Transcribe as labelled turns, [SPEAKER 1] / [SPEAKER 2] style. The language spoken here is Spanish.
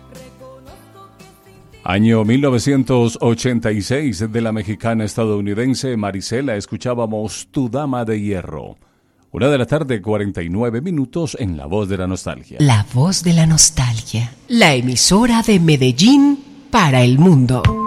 [SPEAKER 1] Año 1986 de la mexicana estadounidense Marisela, escuchábamos Tu Dama de Hierro. 1:49 p.m. en La Voz de la Nostalgia.
[SPEAKER 2] La Voz de la Nostalgia, la emisora de Medellín para el mundo.